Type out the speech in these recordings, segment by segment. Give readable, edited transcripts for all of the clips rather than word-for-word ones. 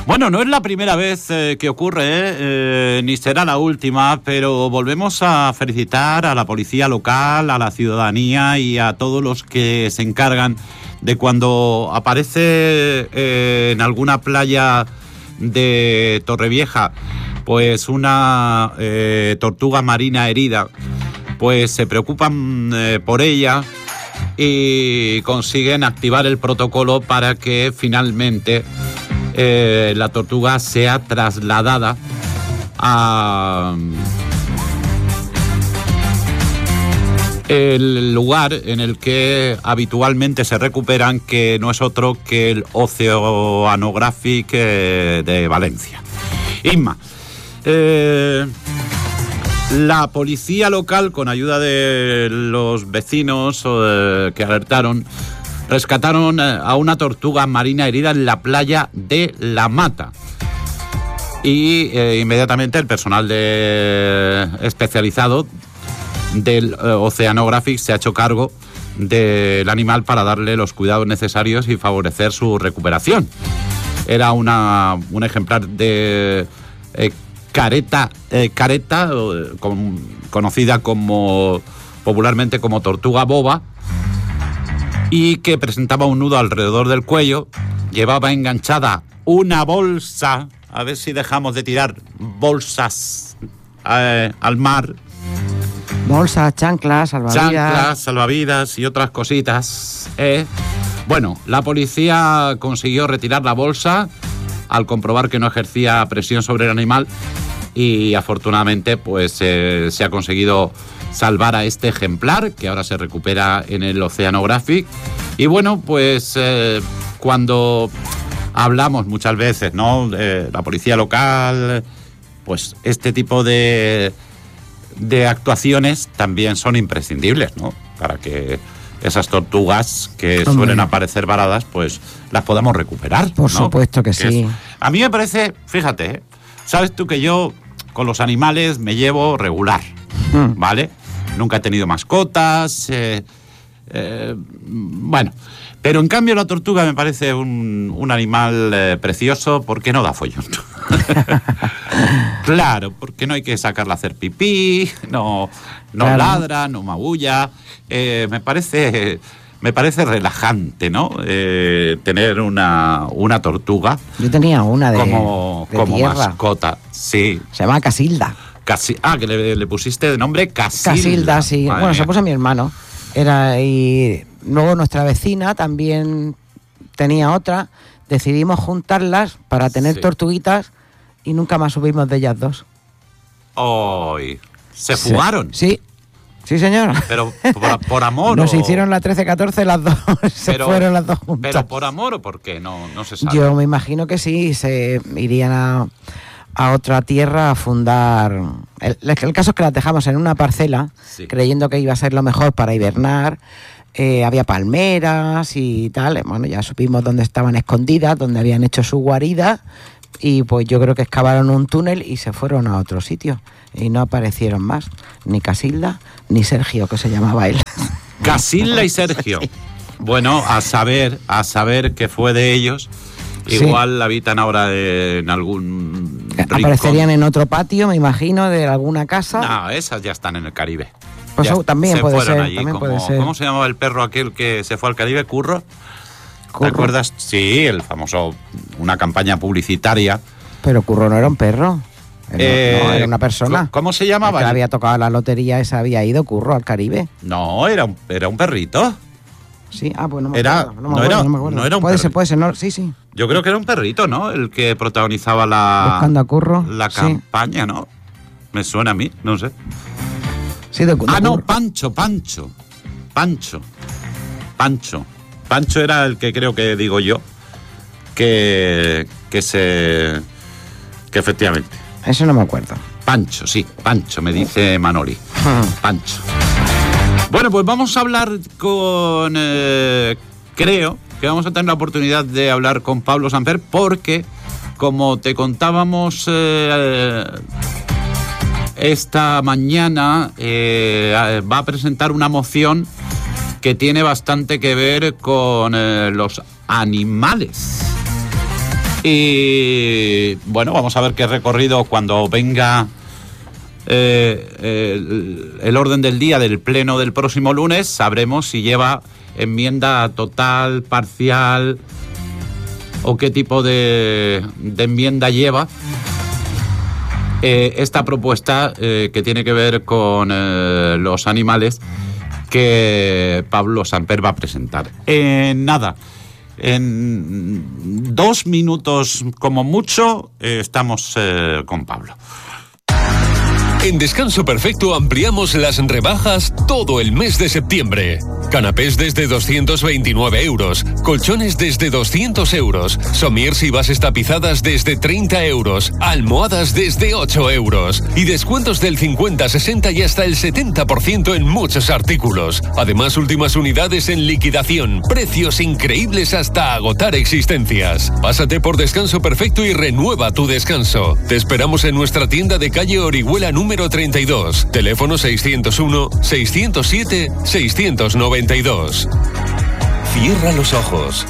Bueno, no es la primera vez que ocurre, ni será la última, pero volvemos a felicitar a la policía local, a la ciudadanía y a todos los que se encargan de cuando aparece en alguna playa de Torrevieja pues una tortuga marina herida, pues se preocupan por ella y consiguen activar el protocolo para que finalmente la tortuga sea trasladada a el lugar en el que habitualmente se recuperan, que no es otro que el Oceanographic de Valencia. Inma, la policía local, con ayuda de los vecinos que alertaron, rescataron a una tortuga marina herida en la playa de La Mata. Y inmediatamente el personal especializado del Oceanographic se ha hecho cargo del animal para darle los cuidados necesarios y favorecer su recuperación. Era un ejemplar de careta, conocida popularmente como tortuga boba, y que presentaba un nudo alrededor del cuello, llevaba enganchada una bolsa, a ver si dejamos de tirar bolsas al mar. Bolsas, chanclas, salvavidas y otras cositas. Bueno, la policía consiguió retirar la bolsa al comprobar que no ejercía presión sobre el animal y afortunadamente pues se ha conseguido salvar a este ejemplar, que ahora se recupera en el Oceanographic. Y bueno, pues cuando hablamos muchas veces, ¿no?, de la policía local, pues este tipo de actuaciones también son imprescindibles, ¿no?, para que esas tortugas que suelen aparecer varadas, pues las podamos recuperar. Por supuesto que sí. A mí me parece, fíjate, sabes tú que yo con los animales me llevo regular, ¿vale? Nunca he tenido mascotas, bueno, pero en cambio la tortuga me parece un animal precioso porque no da follón. Claro, porque no hay que sacarla a hacer pipí, no claro, ladra, no maulla. Me parece relajante, ¿no? Tener una tortuga. Yo tenía una como tierra, mascota, sí. Se llama Casilda. Que le pusiste de nombre Casilda. Casilda, sí. Madre mía. Se puso a mi hermano. Y luego nuestra vecina también tenía otra. Decidimos juntarlas para tener tortuguitas y nunca más subimos de ellas dos. ¡Ay! ¿Se fugaron? Sí. Sí, señor. Pero por amor. Nos hicieron la 13-14 las dos. Se fueron las dos juntas. ¿Pero por amor o por qué? No se sabe. Yo me imagino que sí, se irían a otra tierra a fundar. El caso es que las dejamos en una parcela, creyendo que iba a ser lo mejor para hibernar. Había palmeras y tal. Bueno, ya supimos dónde estaban escondidas, dónde habían hecho su guarida. Y pues yo creo que excavaron un túnel y se fueron a otro sitio. Y no aparecieron más. Ni Casilda, ni Sergio, que se llamaba él. Casilda y Sergio. Sí. Bueno, a saber qué fue de ellos. Igual habitan ahora en algún rincón. Aparecerían en otro patio, me imagino, de alguna casa. No, esas ya están en el Caribe. Pues también puede ser. Allí, puede ser. ¿Cómo se llamaba el perro aquel que se fue al Caribe? ¿Curro? ¿Te acuerdas? Sí, el famoso, una campaña publicitaria. Pero Curro no era un perro. No, era una persona. ¿Cómo se llamaba? El que había tocado la lotería esa, había ido Curro al Caribe. No, era un perrito. Sí, pues no me acuerdo. No era un perrito. Puede ser, no, sí. Yo creo que era un perrito, ¿no? El que protagonizaba Buscando a Curro. La campaña, ¿no? Me suena a mí, no sé. Sí, de Curro. No, Pancho. Pancho era el que creo que digo yo que efectivamente. Eso no me acuerdo. Pancho, me dice Manoli. Pancho. Bueno, pues vamos a hablar con... creo que vamos a tener la oportunidad de hablar con Pablo Samper porque, como te contábamos esta mañana, va a presentar una moción que tiene bastante que ver con los animales. Y bueno, vamos a ver qué recorrido cuando venga el orden del día del pleno del próximo lunes. Sabremos si lleva enmienda total, parcial o qué tipo de enmienda lleva esta propuesta que tiene que ver con los animales que Pablo Samper va a presentar. Nada, en 2 minutos como mucho estamos con Pablo. En Descanso Perfecto ampliamos las rebajas todo el mes de septiembre. Canapés desde 229 euros, colchones desde 200 euros, somiers y bases tapizadas desde 30 euros, almohadas desde 8 euros y descuentos del 50, 60 y hasta el 70% en muchos artículos. Además, últimas unidades en liquidación, precios increíbles hasta agotar existencias. Pásate por Descanso Perfecto y renueva tu descanso. Te esperamos en nuestra tienda de calle Orihuela número 32, teléfono 601-607-692. Cierra los ojos.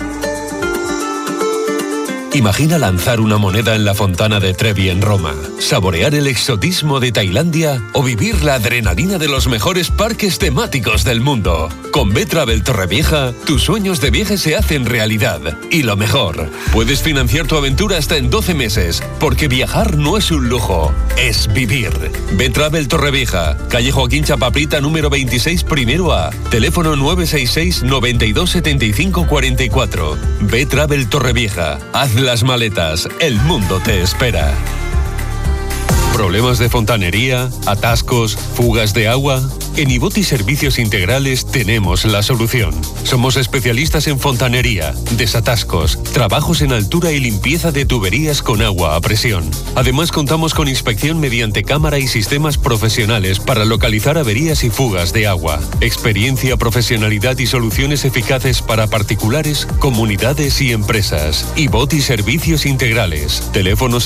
Imagina lanzar una moneda en la fontana de Trevi en Roma, saborear el exotismo de Tailandia o vivir la adrenalina de los mejores parques temáticos del mundo. Con B-Travel Torrevieja, tus sueños de viaje se hacen realidad. Y lo mejor, puedes financiar tu aventura hasta en 12 meses, porque viajar no es un lujo, es vivir. B-Travel Torrevieja, calle Joaquín Chapaprita número 26, primero A, teléfono 966 92 75 44. B-Travel Torrevieja, haz las maletas, el mundo te espera. ¿Problemas de fontanería, atascos, fugas de agua? En Iboti Servicios Integrales tenemos la solución. Somos especialistas en fontanería, desatascos, trabajos en altura y limpieza de tuberías con agua a presión. Además, contamos con inspección mediante cámara y sistemas profesionales para localizar averías y fugas de agua. Experiencia, profesionalidad y soluciones eficaces para particulares, comunidades y empresas. Iboti Servicios Integrales. Teléfono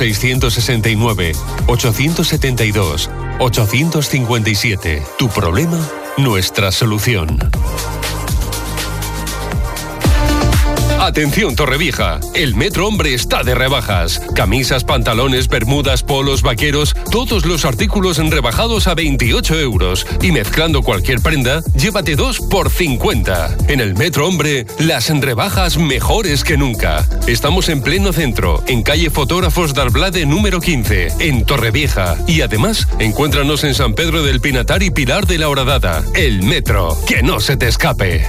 679-872-857. Tu problema, nuestra solución. Atención Torrevieja, el Metro Hombre está de rebajas. Camisas, pantalones, bermudas, polos, vaqueros, todos los artículos rebajados a 28 euros. Y mezclando cualquier prenda, llévate 2 por 50. En el Metro Hombre, las rebajas mejores que nunca. Estamos en pleno centro, en calle Fotógrafos d'Arblade número 15, en Torrevieja. Y además, encuéntranos en San Pedro del Pinatar y Pilar de la Horadada. El Metro, que no se te escape.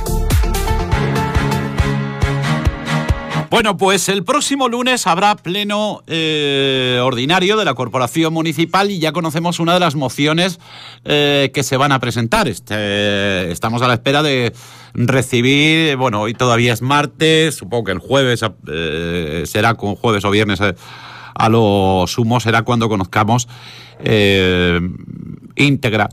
Bueno, pues el próximo lunes habrá pleno ordinario de la Corporación Municipal y ya conocemos una de las mociones que se van a presentar. Estamos a la espera de recibir, bueno, hoy todavía es martes, supongo que el jueves será con jueves o viernes a lo sumo será cuando conozcamos íntegra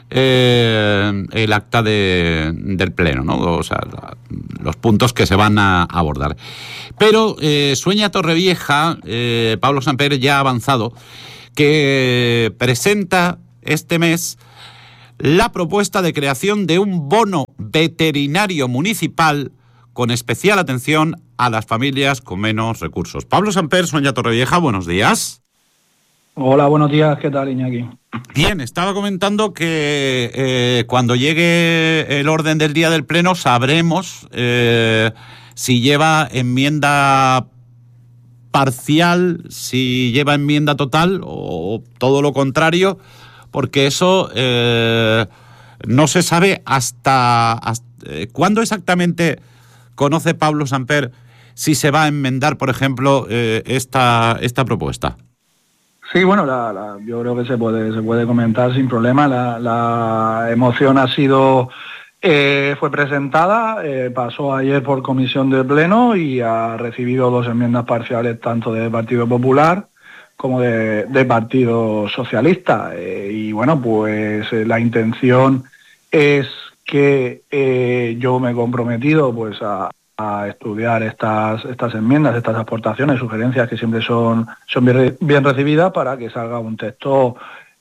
el acta del pleno, ¿no? O sea, los puntos que se van a abordar. Pero Sueña Torrevieja, Pablo Samper ya ha avanzado, que presenta este mes la propuesta de creación de un bono veterinario municipal con especial atención a las familias con menos recursos. Pablo Samper, Sueña Torrevieja, buenos días. Hola, buenos días, ¿qué tal, Iñaki? Bien, estaba comentando que cuando llegue el orden del día del pleno sabremos si lleva enmienda parcial, si lleva enmienda total o todo lo contrario, porque eso no se sabe hasta cuándo exactamente conoce Pablo Samper si se va a enmendar, por ejemplo, esta propuesta. Sí, bueno, yo creo que se puede comentar sin problema. La emoción fue presentada, pasó ayer por comisión de pleno y ha recibido 2 enmiendas parciales tanto del Partido Popular como de Partido Socialista. Y bueno, pues la intención es que yo me he comprometido pues a estudiar estas enmiendas, estas aportaciones, sugerencias que siempre son bien recibidas para que salga un texto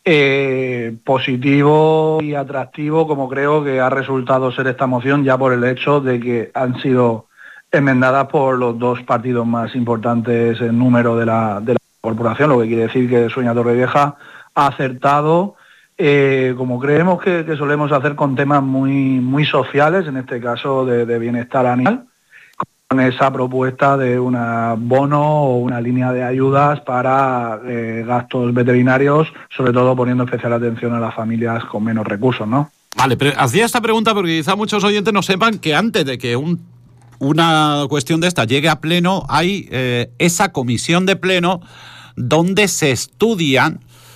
positivo y atractivo, como creo que ha resultado ser esta moción, ya por el hecho de que han sido enmendadas por los dos partidos más importantes en número de la corporación, lo que quiere decir que Sueña Torrevieja ha acertado, como creemos que solemos hacer con temas muy sociales, en este caso de bienestar animal, con esa propuesta de un bono o una línea de ayudas para gastos veterinarios, sobre todo poniendo especial atención a las familias con menos recursos, ¿no? Vale, pero hacía esta pregunta porque quizá muchos oyentes no sepan que antes de que una cuestión de esta llegue a pleno, hay esa comisión de pleno donde se estudian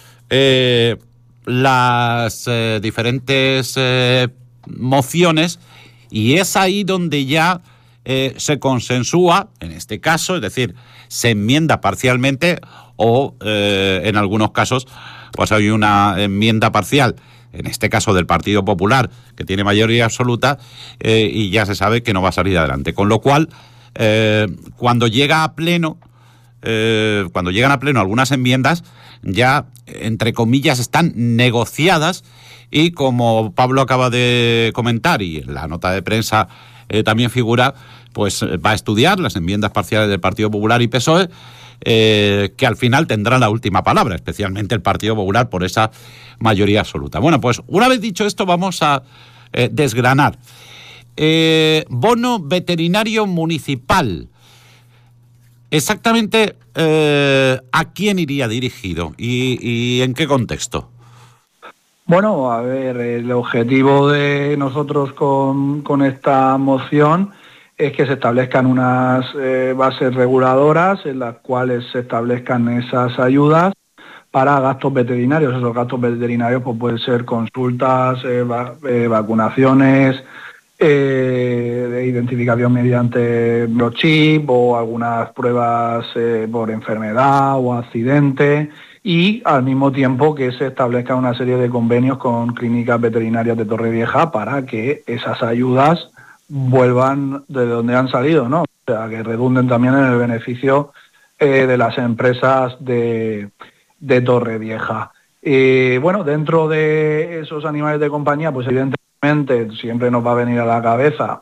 las diferentes mociones, y es ahí donde ya se consensúa, en este caso, es decir, se enmienda parcialmente o en algunos casos pues hay una enmienda parcial, en este caso del Partido Popular, que tiene mayoría absoluta, y ya se sabe que no va a salir adelante. Con lo cual, cuando llegan a pleno algunas enmiendas, ya, entre comillas, están negociadas, y como Pablo acaba de comentar, y en la nota de prensa también figura, pues va a estudiar las enmiendas parciales del Partido Popular y PSOE, que al final tendrán la última palabra, especialmente el Partido Popular por esa mayoría absoluta. Bueno, pues una vez dicho esto, vamos a desgranar. Bono veterinario municipal. Exactamente, ¿a quién iría dirigido y en qué contexto? Bueno, a ver, el objetivo de nosotros con esta moción es que se establezcan unas bases reguladoras en las cuales se establezcan esas ayudas para gastos veterinarios. Esos gastos veterinarios pues pueden ser consultas, vacunaciones, de identificación mediante microchip o algunas pruebas por enfermedad o accidente, y al mismo tiempo que se establezca una serie de convenios con clínicas veterinarias de Torrevieja para que esas ayudas vuelvan de donde han salido, ¿no? O sea, que redunden también en el beneficio de las empresas de Torrevieja. Bueno, dentro de esos animales de compañía, pues evidentemente siempre nos va a venir a la cabeza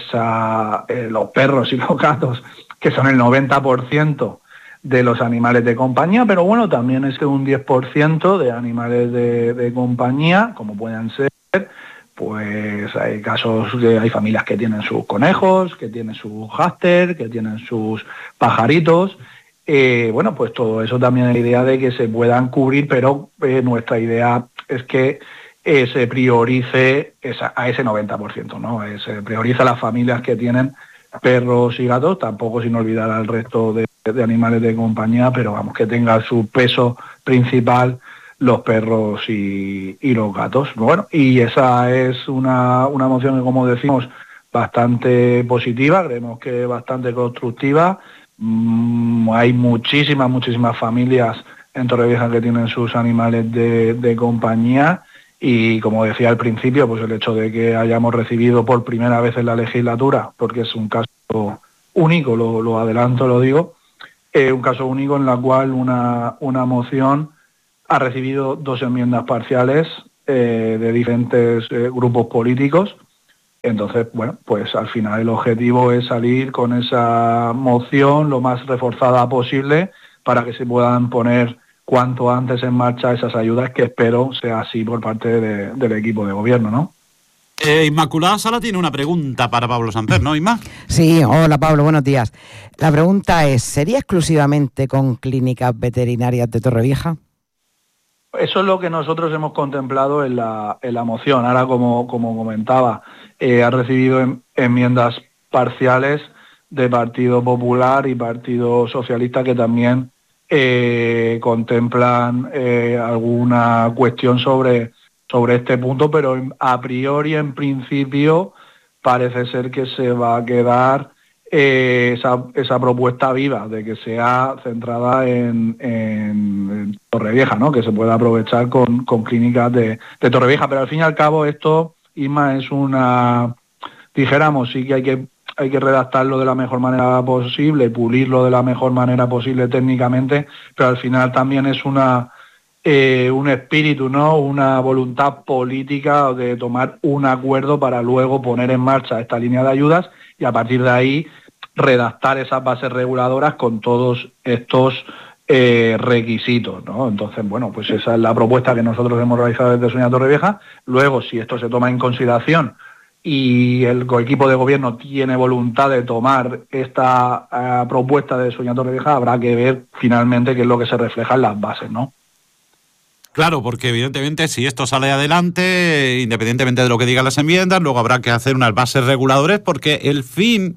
los perros y los gatos, que son el 90% de los animales de compañía, pero bueno, también es que un 10% de animales de compañía, como puedan ser, pues hay casos que hay familias que tienen sus conejos, que tienen sus hámster, que tienen sus pajaritos. Bueno, pues todo eso también es la idea de que se puedan cubrir, pero nuestra idea es que se priorice a ese 90%, ¿no? Se prioriza a las familias que tienen perros y gatos, tampoco sin olvidar al resto de animales de compañía, pero vamos, que tenga su peso principal los perros y los gatos. Bueno, y esa es una moción que, como decimos, bastante positiva, creemos que bastante constructiva. Hay muchísimas familias en Torrevieja que tienen sus animales de compañía, y como decía al principio, pues el hecho de que hayamos recibido por primera vez en la legislatura, porque es un caso único, lo adelanto, lo digo, un caso único en la cual una moción ha recibido 2 enmiendas parciales de diferentes grupos políticos. Entonces, bueno, pues al final el objetivo es salir con esa moción lo más reforzada posible para que se puedan poner cuanto antes en marcha esas ayudas, que espero sea así por parte del equipo de gobierno, ¿no? Inmaculada Sala tiene una pregunta para Pablo Samper, ¿no, Inma? Sí, hola Pablo, buenos días. La pregunta es, ¿sería exclusivamente con clínicas veterinarias de Torrevieja? Eso es lo que nosotros hemos contemplado en la moción. Ahora, como comentaba, ha recibido enmiendas parciales de Partido Popular y Partido Socialista que también contemplan alguna cuestión sobre este punto, pero a priori, en principio, parece ser que se va a quedar esa propuesta viva de que sea centrada en Torrevieja, ¿no? Que se pueda aprovechar con clínicas de Torrevieja, pero al fin y al cabo esto, Isma, es dijéramos, sí que hay que redactarlo de la mejor manera posible, pulirlo de la mejor manera posible técnicamente, pero al final también es un espíritu, ¿no? Una voluntad política de tomar un acuerdo para luego poner en marcha esta línea de ayudas, y a partir de ahí redactar esas bases reguladoras con todos estos requisitos, ¿no? Entonces, bueno, pues esa es la propuesta que nosotros hemos realizado desde Sonia Torrevieja. Luego, si esto se toma en consideración y el equipo de gobierno tiene voluntad de tomar esta propuesta de Sonia Torrevieja, habrá que ver finalmente qué es lo que se refleja en las bases, ¿no? Claro, porque evidentemente si esto sale adelante, independientemente de lo que digan las enmiendas, luego habrá que hacer unas bases reguladoras, porque el fin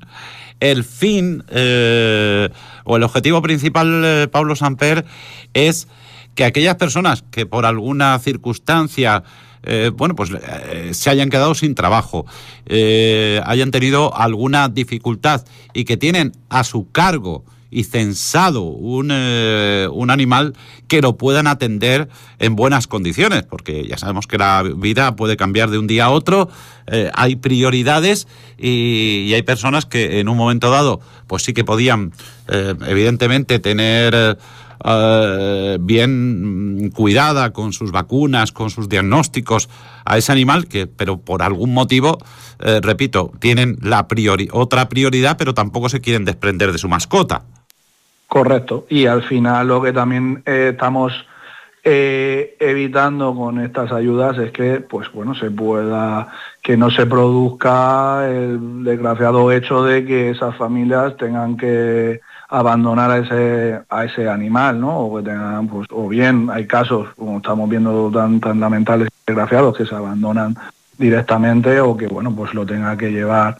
o el objetivo principal, Pablo Samper, es que aquellas personas que por alguna circunstancia se hayan quedado sin trabajo, hayan tenido alguna dificultad y que tienen a su cargo y censado un animal, que lo puedan atender en buenas condiciones, porque ya sabemos que la vida puede cambiar de un día a otro, hay prioridades y hay personas que en un momento dado pues sí que podían evidentemente tener bien cuidada con sus vacunas, con sus diagnósticos a ese animal, pero por algún motivo, repito, tienen otra prioridad, pero tampoco se quieren desprender de su mascota. Correcto, y al final lo que también estamos evitando con estas ayudas es que, pues bueno, que no se produzca el desgraciado hecho de que esas familias tengan que abandonar a ese animal, ¿no? O que tengan, pues, o bien hay casos, como estamos viendo, tan lamentables y desgraciados, que se abandonan directamente, o que, bueno, pues lo tenga que llevar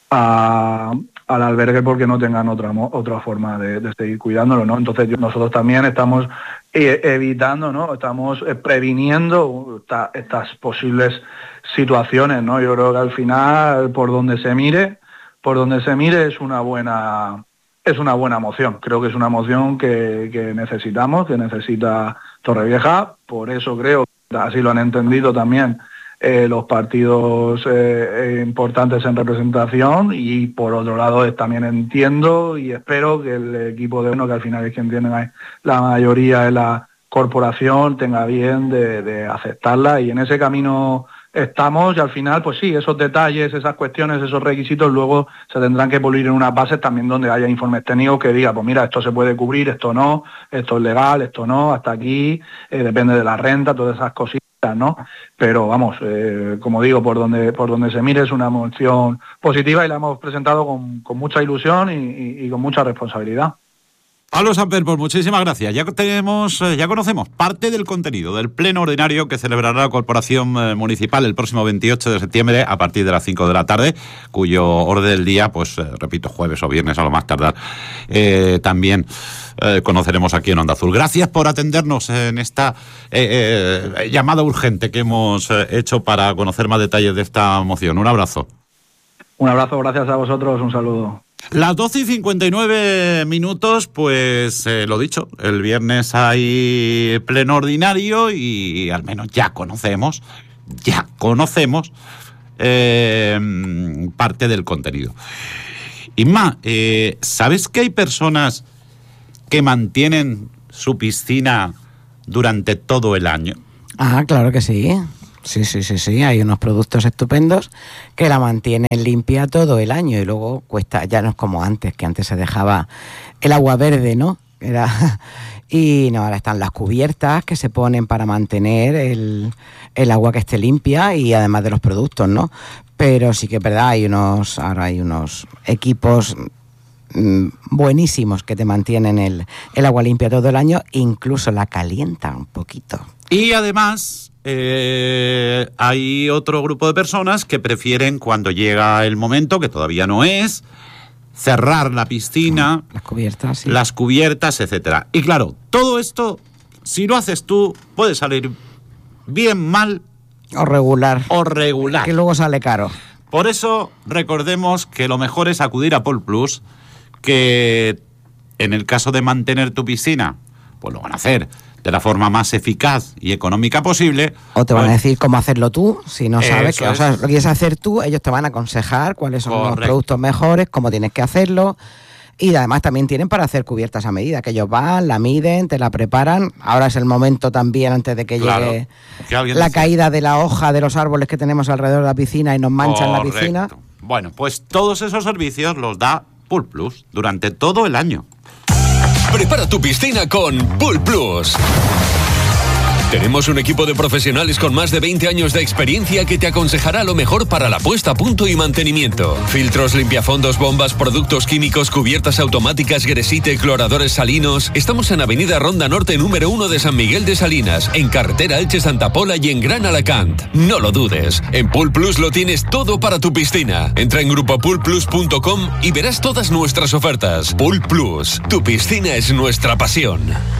al albergue porque no tengan otra forma de seguir cuidándolo, ¿no? Entonces nosotros también estamos evitando, ¿no? Estamos previniendo estas posibles situaciones, ¿no? Yo creo que al final, por donde se mire es una buena moción. Creo que es una moción que necesitamos, que necesita Torrevieja. Por eso creo, así lo han entendido también los partidos importantes en representación, y por otro lado también entiendo y espero que el equipo de gobierno, que al final es quien tiene la mayoría de la corporación, tenga bien de aceptarla, y en ese camino estamos, y al final pues sí, esos detalles, esas cuestiones, esos requisitos luego se tendrán que pulir en unas bases también donde haya informes técnicos que diga, pues mira, esto se puede cubrir, esto no, esto es legal, esto no, hasta aquí, depende de la renta, todas esas cositas, ¿no? Pero vamos, como digo, por donde se mire es una moción positiva, y la hemos presentado con mucha ilusión y con mucha responsabilidad. Pablo Samper, pues muchísimas gracias. Ya conocemos parte del contenido del pleno ordinario que celebrará la Corporación Municipal el próximo 28 de septiembre a partir de las 5 de la tarde, cuyo orden del día, pues repito, jueves o viernes a lo más tardar, también conoceremos aquí en Onda Azul. Gracias por atendernos en esta llamada urgente que hemos hecho para conocer más detalles de esta moción. Un abrazo. Un abrazo, gracias a vosotros, un saludo. Las 12:59, pues lo dicho, el viernes hay pleno ordinario y al menos ya conocemos parte del contenido. Inma, ¿sabes que hay personas que mantienen su piscina durante todo el año? Ah, claro que sí. Sí, hay unos productos estupendos que la mantienen limpia todo el año, y luego cuesta, ya no es como antes, que antes se dejaba el agua verde, ¿no? Y no, ahora están las cubiertas que se ponen para mantener el agua que esté limpia, y además de los productos, ¿no? Pero sí que es verdad, ahora hay unos equipos buenísimos que te mantienen el agua limpia todo el año, incluso la calientan un poquito. Y además hay otro grupo de personas que prefieren, cuando llega el momento, que todavía no es, cerrar la piscina, las cubiertas, etcétera. Y claro, todo esto, si lo haces tú, puede salir bien, mal o regular. Que luego sale caro. Por eso recordemos que lo mejor es acudir a Pol Plus, que en el caso de mantener tu piscina, pues lo van a hacer de la forma más eficaz y económica posible. O te van a decir cómo hacerlo tú, si no sabes lo quieres hacer tú, ellos te van a aconsejar cuáles son los productos mejores, cómo tienes que hacerlo. Y además también tienen para hacer cubiertas a medida, que ellos van, la miden, te la preparan. Ahora es el momento también, antes de que llegue la caída de la hoja de los árboles que tenemos alrededor de la piscina y nos manchan la piscina. Bueno, pues todos esos servicios los da Pool Plus durante todo el año. Prepara tu piscina con Pool Plus. Tenemos un equipo de profesionales con más de 20 años de experiencia que te aconsejará lo mejor para la puesta a punto y mantenimiento. Filtros, limpiafondos, bombas, productos químicos, cubiertas automáticas, gresite, cloradores salinos. Estamos en Avenida Ronda Norte número 1 de San Miguel de Salinas, en carretera Elche-Santa Pola y en Gran Alacant. No lo dudes, en Pool Plus lo tienes todo para tu piscina. Entra en grupopoolplus.com y verás todas nuestras ofertas. Pool Plus, tu piscina es nuestra pasión.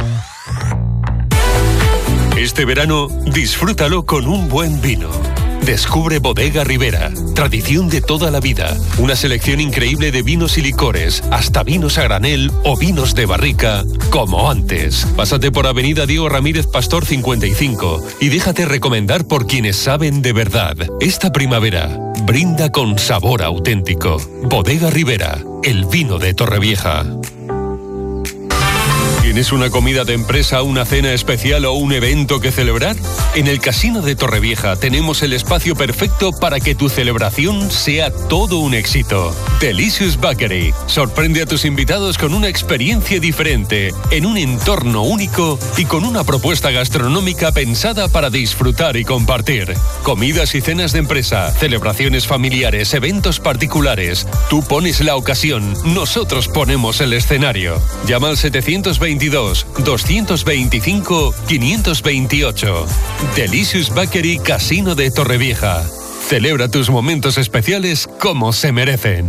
Este verano, disfrútalo con un buen vino. Descubre Bodega Ribera, tradición de toda la vida. Una selección increíble de vinos y licores, hasta vinos a granel o vinos de barrica, como antes. Pásate por Avenida Diego Ramírez Pastor 55 y déjate recomendar por quienes saben de verdad. Esta primavera, brinda con sabor auténtico. Bodega Ribera, el vino de Torrevieja. ¿Tienes una comida de empresa, una cena especial o un evento que celebrar? En el Casino de Torrevieja tenemos el espacio perfecto para que tu celebración sea todo un éxito. Delicious Bakery sorprende a tus invitados con una experiencia diferente, en un entorno único y con una propuesta gastronómica pensada para disfrutar y compartir. Comidas y cenas de empresa, celebraciones familiares, eventos particulares. Tú pones la ocasión, nosotros ponemos el escenario. Llama al 722-225-528. Delicious Bakery Casino de Torrevieja. Celebra tus momentos especiales como se merecen.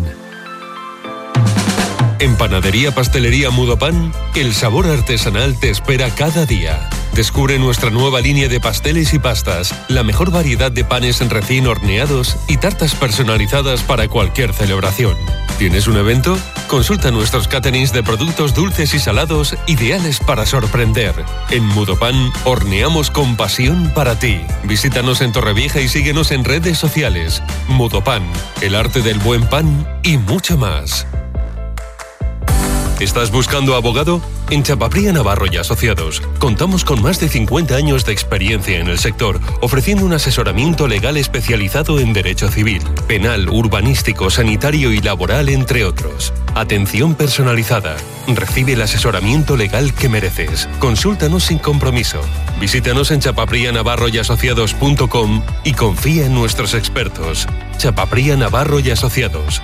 En Panadería Pastelería Mudopan, el sabor artesanal te espera cada día. Descubre nuestra nueva línea de pasteles y pastas, la mejor variedad de panes recién horneados y tartas personalizadas para cualquier celebración. ¿Tienes un evento? Consulta nuestros caterings de productos dulces y salados ideales para sorprender. En Mudopan, horneamos con pasión para ti. Visítanos en Torrevieja y síguenos en redes sociales. Mudopan, el arte del buen pan y mucho más. ¿Estás buscando abogado? En Chapapría Navarro y Asociados contamos con más de 50 años de experiencia en el sector, ofreciendo un asesoramiento legal especializado en derecho civil, penal, urbanístico, sanitario y laboral, entre otros. Atención personalizada. Recibe el asesoramiento legal que mereces. Consúltanos sin compromiso. Visítanos en chapaprianavarroyasociados.com y confía en nuestros expertos. Chapapría Navarro y Asociados,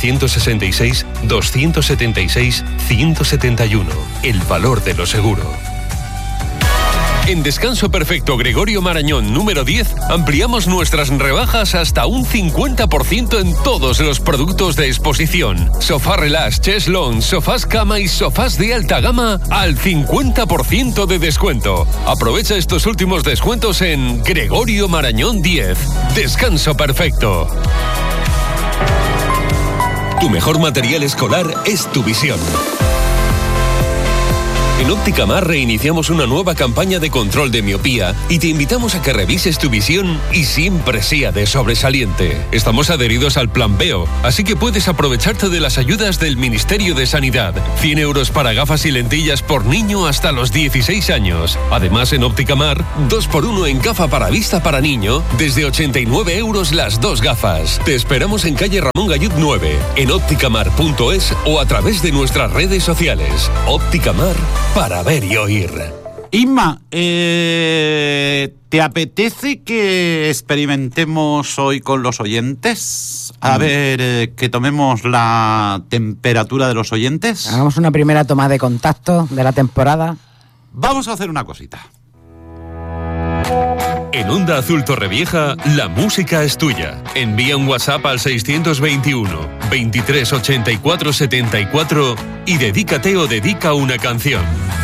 966-276-171. El valor de lo seguro. En Descanso Perfecto Gregorio Marañón número 10 ampliamos nuestras rebajas hasta un 50% en todos los productos de exposición. Sofá relax, chest lounge, sofás cama y sofás de alta gama al 50% de descuento. Aprovecha estos últimos descuentos en Gregorio Marañón 10. Descanso Perfecto. Tu mejor material escolar es tu visión. En Óptica Mar reiniciamos una nueva campaña de control de miopía y te invitamos a que revises tu visión y siempre sea de sobresaliente. Estamos adheridos al Plan Veo, así que puedes aprovecharte de las ayudas del Ministerio de Sanidad. 100 euros para gafas y lentillas por niño hasta los 16 años. Además, en Óptica Mar, 2x1 en gafa para vista para niño, desde 89 euros las 2 gafas. Te esperamos en calle Ramón Gallud 9, en opticamar.es o a través de nuestras redes sociales. Óptica Mar, para ver y oír. Inma, ¿te apetece que experimentemos hoy con los oyentes? A ver, que tomemos la temperatura de los oyentes. Hagamos una primera toma de contacto de la temporada. Vamos a hacer una cosita. En Onda Azul Torrevieja, la música es tuya. Envía un WhatsApp al 621 23 84 74 y dedícate o dedica una canción.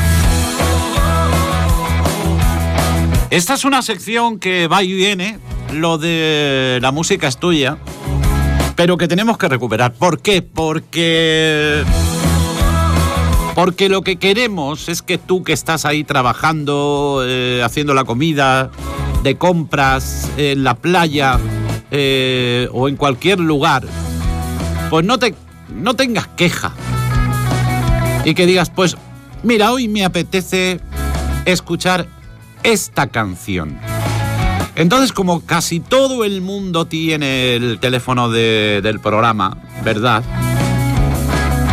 Esta es una sección que va y viene, lo de la música es tuya, pero que tenemos que recuperar. ¿Por qué? Porque lo que queremos es que tú, que estás ahí trabajando, haciendo la comida, de compras, en la playa o en cualquier lugar, pues no tengas queja. Y que digas, pues mira, hoy me apetece escuchar esta canción. Entonces, como casi todo el mundo tiene el teléfono del programa, ¿verdad?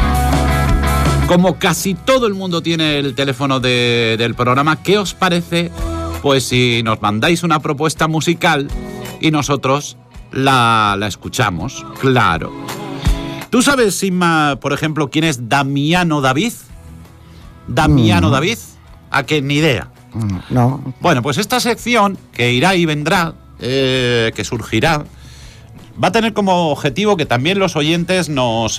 Como casi todo el mundo tiene el teléfono del programa, ¿qué os parece? Pues si nos mandáis una propuesta musical y nosotros la escuchamos, claro. ¿Tú sabes, Inma, por ejemplo, quién es Damiano David? ¿Damiano David? ¿A qué? Ni idea. No. Bueno, pues esta sección, que irá y vendrá, que surgirá, va a tener como objetivo que también los oyentes nos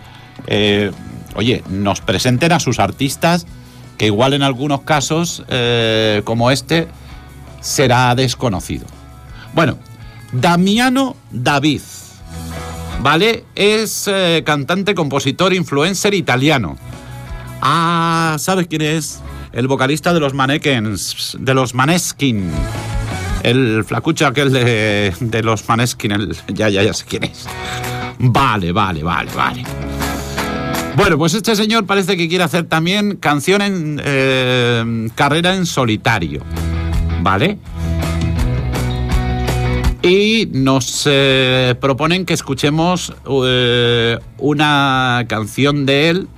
presenten a sus artistas, que igual en algunos casos, como este, será desconocido. Bueno, Damiano David, ¿vale? Es cantante, compositor, influencer italiano. Ah, ¿sabes quién es? El vocalista de los Maneskin. El flacucho aquel de los Maneskin. Ya sé quién es. Vale. Bueno, pues este señor parece que quiere hacer también canción en carrera en solitario, ¿vale? Y nos proponen que escuchemos una canción de él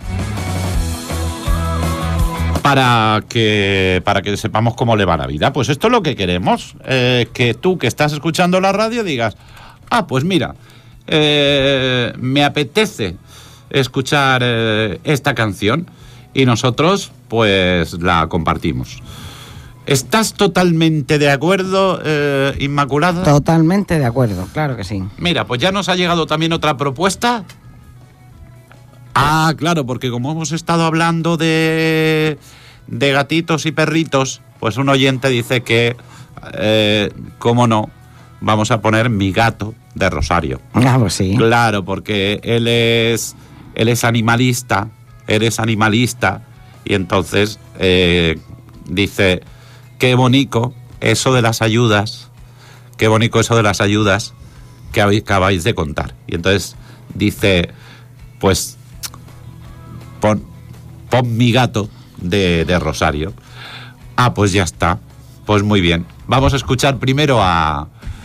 para que sepamos cómo le va la vida. Pues esto es lo que queremos, que tú que estás escuchando la radio digas, pues mira, me apetece escuchar esta canción, y nosotros pues la compartimos. ¿Estás totalmente de acuerdo, Inmaculada? Totalmente de acuerdo, claro que sí. Mira, pues ya nos ha llegado también otra propuesta. Claro, porque como hemos estado hablando de gatitos y perritos, pues un oyente dice que, cómo no, vamos a poner Mi gato de Rosario. Pues sí. Claro, porque él es animalista, eres animalista, y entonces dice, qué bonito eso de las ayudas que acabáis de contar. Y entonces dice, pues pon Mi gato de Rosario. Pues ya está, pues muy bien. Vamos a escuchar primero a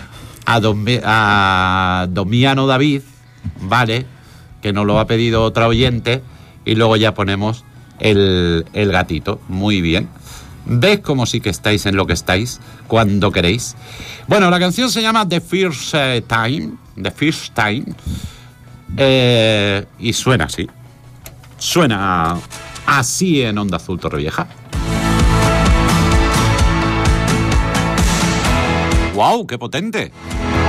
Damiano David, ¿vale?, que nos lo ha pedido otra oyente, y luego ya ponemos el gatito. Muy bien. ¿Ves cómo sí que estáis en lo que estáis cuando queréis? Bueno, la canción se llama The First Time, y suena así. Suena así en Onda Azul Torrevieja. ¡Guau! ¡Qué potente!